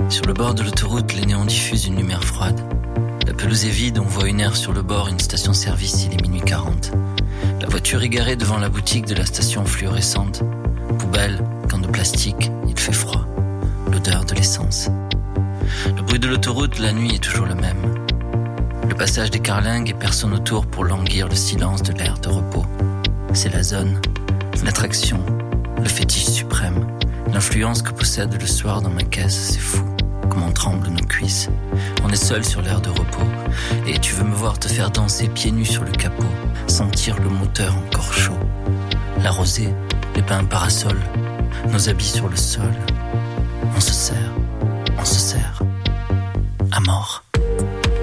Sur le bord de l'autoroute, les néons diffusent une lumière froide. La pelouse est vide, on voit une aire sur le bord, une station-service, il est minuit 40. La voiture est garée devant la boutique de la station fluorescente. Poubelle, camp de plastique, il fait froid. L'odeur de l'essence. Le bruit de l'autoroute, la nuit est toujours le même. Le passage des carlingues et personne autour pour languir le silence de l'air de repos. C'est la zone, l'attraction, le fétiche suprême. L'influence que possède le soir dans ma caisse, c'est fou. Comment tremblent nos cuisses. On est seul sur l'air de repos. Et tu veux me voir te faire danser pieds nus sur le capot. Sentir le moteur encore chaud. La rosée, les pins parasols. Nos habits sur le sol. On se serre à mort.